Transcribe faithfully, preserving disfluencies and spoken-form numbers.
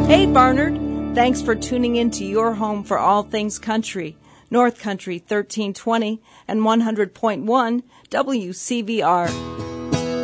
Hey, Barnard. Thanks for tuning in to your home for all things country. North Country thirteen twenty and one hundred point one W C V R.